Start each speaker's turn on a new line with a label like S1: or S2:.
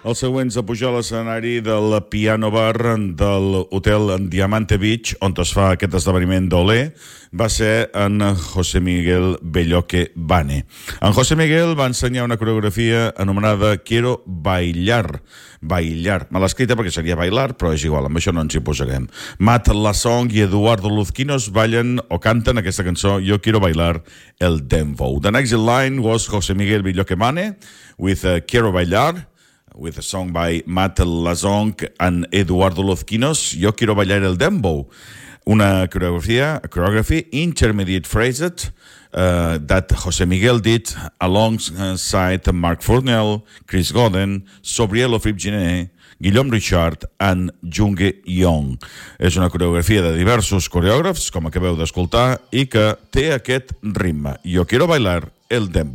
S1: Els següents a pujar a l'escenari del Piano Bar del Hotel Diamante Beach, on es fa aquest esdeveniment d'Olé, va ser en José Miguel Belloque Bane. En José Miguel va ensenyar una coreografia anomenada Quiero Bailar. Bailar. Me l'ha escrita perquè seria bailar, però és igual, amb això no ens hi posarem. Matt Lasong i Eduardo Luzquinos ballen o canten aquesta cançó Yo Quiero Bailar el Dembow. The next in line was José Miguel Belloque Bane with Quiero Bailar, with a song by Matt Lasong and Eduardo Luzquinos, Yo Quiero Bailar el Dembow. Una choreography, intermediate phrased, that José Miguel did alongside Marc Fournel, Chris Godden, Sobrielo Fribginé, Guillaume Richard and Junge Young. És una coreografia de diversos coreògrafs, com acabeu d'escoltar, i que té aquest ritme. Yo Quiero Bailar el Dembow.